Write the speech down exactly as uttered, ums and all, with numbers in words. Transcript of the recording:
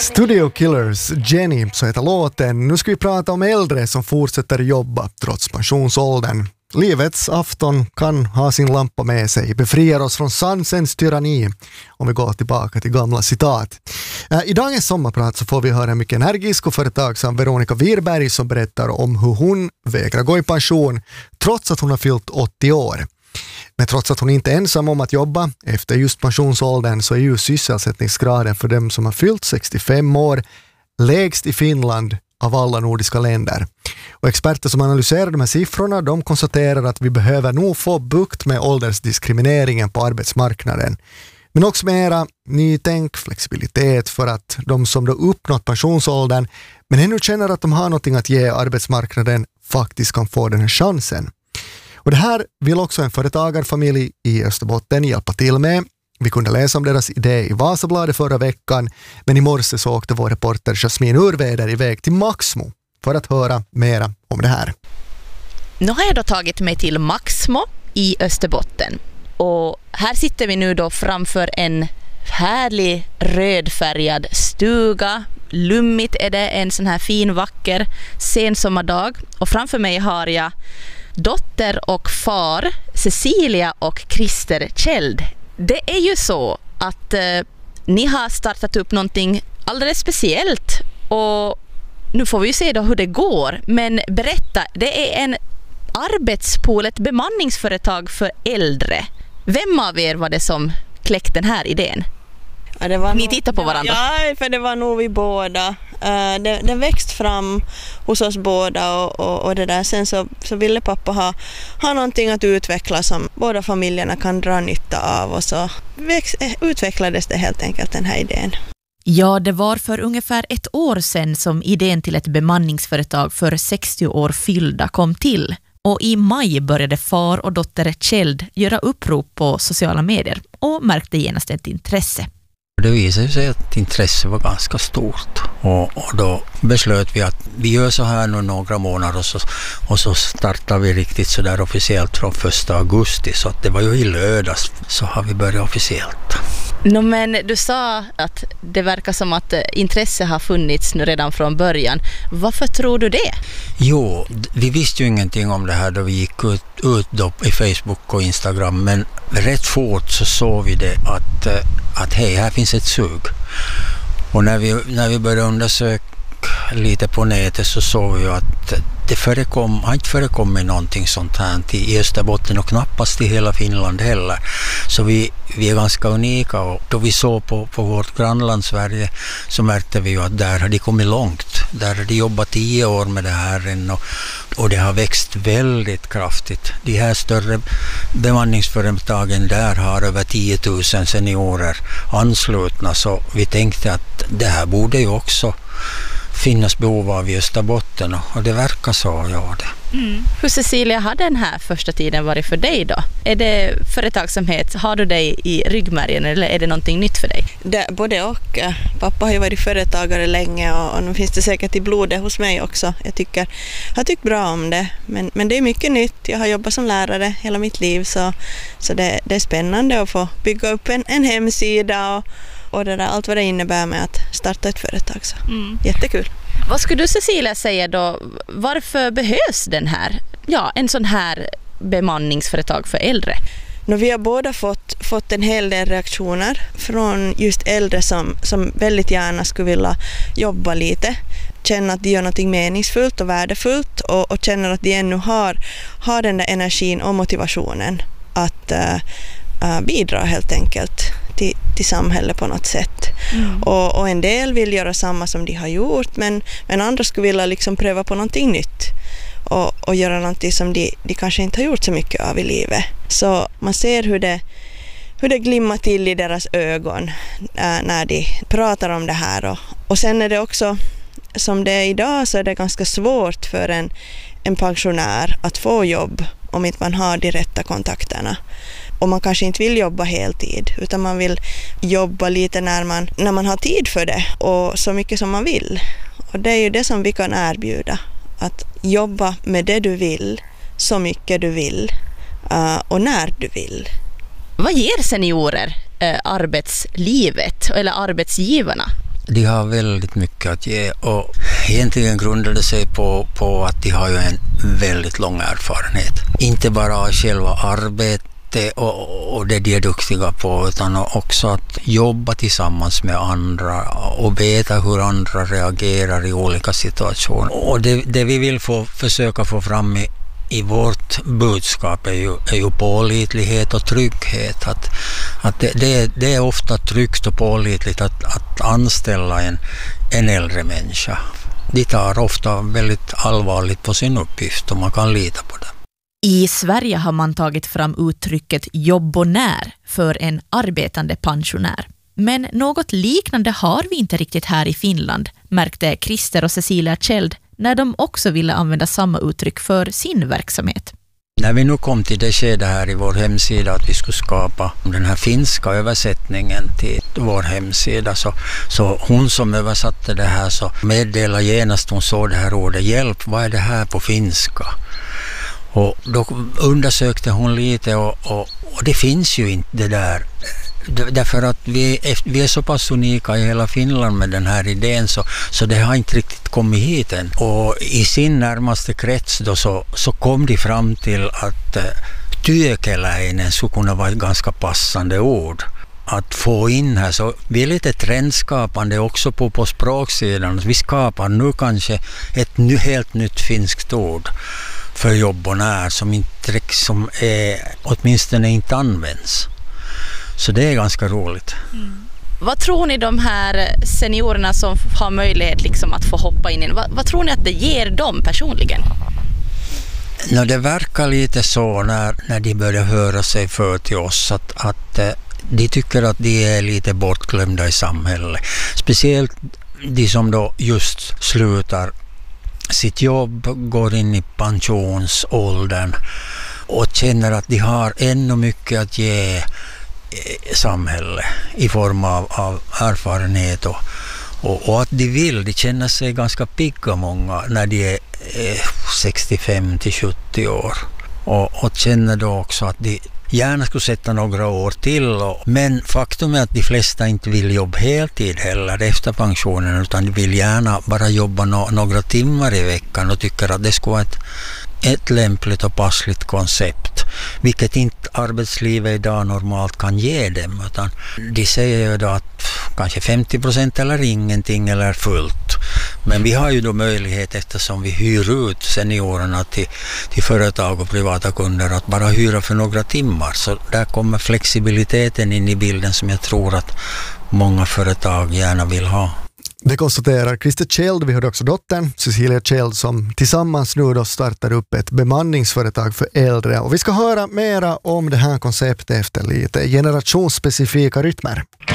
Studio Killers, Jenny, så heter låten. Nu ska vi prata om äldre som fortsätter jobba trots pensionsåldern. Livets afton kan ha sin lampa med sig, befriar oss från sansens tyranni, om vi går tillbaka till gamla citat. Äh, I dagens sommarprat så får vi höra en mycket energisk och företagsam Veronica Wirberg som berättar om hur hon vägrar gå i pension trots att hon har fyllt åttio år. Men trots att hon inte är ensam om att jobba efter just pensionsåldern så är ju sysselsättningsgraden för dem som har fyllt sextiofem år lägst i Finland av alla nordiska länder. Och experter som analyserar de här siffrorna, de konstaterar att vi behöver nog få bukt med åldersdiskrimineringen på arbetsmarknaden. Men också mera nytänk, flexibilitet för att de som då uppnått pensionsåldern men ännu känner att de har någonting att ge arbetsmarknaden faktiskt kan få den här chansen. Och det här vill också en företagarfamilj i Österbotten hjälpa till med. Vi kunde läsa om deras idé i Vasabladet förra veckan, men i morse så åkte vår reporter Jasmin Urveder iväg till Maxmo för att höra mera om det här. Nu har jag då tagit mig till Maxmo i Österbotten. Och här sitter vi nu då framför en härlig rödfärgad stuga. Lummigt är det, en sån här fin vacker sensommardag. Och framför mig har jag dotter och far Cecilia och Christer Kjeld. Det är ju så att eh, ni har startat upp någonting alldeles speciellt och nu får vi ju se då hur det går. Men berätta, det är en arbetspool, ett bemanningsföretag för äldre. Vem av er var det som kläckte den här idén? Ja, det var Ni nog, tittar på varandra. Ja, för det var nog vi båda. Uh, det, det växt fram hos oss båda och, och, och det där. Sen så, så ville pappa ha, ha någonting att utveckla som båda familjerna kan dra nytta av och så växt, utvecklades det helt enkelt den här idén. Ja, det var för ungefär ett år sedan som idén till ett bemanningsföretag för sextio år fyllda kom till. Och i maj började far och dotter Kjeld göra upprop på sociala medier och märkte genast ett intresse. Det visade sig att intresset var ganska stort och, och då beslöt vi att vi gör så här nu några månader och så, och så startar vi riktigt så där officiellt från första augusti, så att det var ju i lördags så har vi börjat officiellt. No, men du sa att det verkar som att intresse har funnits nu redan från början. Varför tror du det? Jo, vi visste ju ingenting om det här då vi gick ut, ut då i Facebook och Instagram, men rätt fort så såg vi det att, att hej, här finns ett sug. Och när vi, när vi började undersöka lite på nätet så såg vi att det förekom, har inte förekommit någonting sånt här i Österbotten och knappast i hela Finland heller. Så vi, vi är ganska unika, och då vi såg på, på vårt grannland Sverige så märkte vi ju att där har de kommit långt. Där har de jobbat tio år med det här än och, och det har växt väldigt kraftigt. De här större bemanningsföretagen där har över tio tusen seniorer anslutna, så vi tänkte att det här borde ju också finnas behov av i Österbotten, och det verkar så, ja det. Mm. Hur Cecilia, har den här första tiden varit för dig då? Är det företagsamhet, har du dig i ryggmärgen eller är det någonting nytt för dig? Det, både och. Pappa har ju varit företagare länge och, och nu finns det säkert i blodet hos mig också. Jag tycker, jag har tyckt bra om det, men, men det är mycket nytt. Jag har jobbat som lärare hela mitt liv, så, så det, det är spännande att få bygga upp en, en hemsida och och det där, allt vad det innebär med att starta ett företag. Så. Mm. Jättekul. Vad skulle du, Cecilia, säga då? Varför behövs den här, ja, en sån här bemanningsföretag för äldre? Nu, vi har båda fått, fått en hel del reaktioner från just äldre som, som väldigt gärna skulle vilja jobba lite. Känna att de gör något meningsfullt och värdefullt och, och känner att de ännu har, har den där energin och motivationen att uh, uh, bidra helt enkelt till, till samhället på något sätt. Mm. Och, och en del vill göra samma som de har gjort, men, men andra skulle vilja liksom pröva på någonting nytt och, och göra någonting som de, de kanske inte har gjort så mycket av i livet. Så man ser hur det, hur det glimmar till i deras ögon äh, när de pratar om det här. Och, och sen är det också, som det är idag, så är det ganska svårt för en, en pensionär att få jobb om inte man har de rätta kontakterna. Och man kanske inte vill jobba heltid, utan man vill jobba lite när man, när man har tid för det och så mycket som man vill. Och det är ju det som vi kan erbjuda. Att jobba med det du vill, så mycket du vill uh, och när du vill. Vad ger seniorer uh, arbetslivet eller arbetsgivarna? de har väldigt mycket att ge och egentligen grundar det sig på, på att de har ju en väldigt lång erfarenhet. Inte bara av själva arbetet och, och det de är duktiga på, utan också att jobba tillsammans med andra och veta hur andra reagerar i olika situationer. Och det, det vi vill få, försöka få fram i I vårt budskap är ju, är ju pålitlighet och trygghet. Att, att det, det, det är ofta tryggt och pålitligt att, att anställa en, en äldre människa. De tar ofta väldigt allvarligt på sin uppgift och man kan lita på det. I Sverige har man tagit fram uttrycket jobbonär för en arbetande pensionär. Men något liknande har vi inte riktigt här i Finland, märkte Christer och Cecilia Kjeld när de också ville använda samma uttryck för sin verksamhet. När vi nu kom till det skede här i vår hemsida att vi skulle skapa den här finska översättningen till vår hemsida, så, så hon som översatte det här så meddelade genast hon såg det här ordet hjälp, vad är det här på finska? Och då undersökte hon lite och, och, och det finns ju inte det där. Därför att vi är, vi är så pass unika i hela Finland med den här idén så, så det har inte riktigt kommit hit än. Och i sin närmaste krets då så, så kom de fram till att eh, työkeläinen skulle kunna vara ett ganska passande ord att få in här. Så vi är lite trendskapande också på, på språksidan. Vi skapar nu kanske ett ny, helt nytt finskt ord för jobbonär som, inte, som är, åtminstone inte används. Så det är ganska roligt. Mm. Vad tror ni de här seniorerna som har möjlighet liksom att få hoppa in i? Vad, vad tror ni att det ger dem personligen? No, det verkar lite så när, när de börjar höra sig för till oss att, att de tycker att de är lite bortglömda i samhället. Speciellt de som då just slutar sitt jobb, går in i pensionsåldern och känner att de har ännu mycket att ge samhälle i form av, av erfarenhet och, och, och att de vill, de känner sig ganska pigga många när de är eh, sextiofem till sjuttio år och, och känner då också att de gärna skulle sätta några år till och, men faktum är att de flesta inte vill jobba heltid heller efter pensionen utan de vill gärna bara jobba no, några timmar i veckan och tycker att det skulle vara ett ett lämpligt och passligt koncept, vilket inte arbetslivet idag normalt kan ge dem, utan de säger ju då att kanske femtio procent eller ingenting eller fullt. Men vi har ju då möjlighet eftersom vi hyr ut seniorerna till, till företag och privata kunder att bara hyra för några timmar. Så där kommer flexibiliteten in i bilden som jag tror att många företag gärna vill ha. Det konstaterar Christer Kjeld. Vi hörde också dottern Cecilia Kjeld som tillsammans nu då startar upp ett bemanningsföretag för äldre. Och vi ska höra mera om det här konceptet efter lite generationsspecifika rytmer.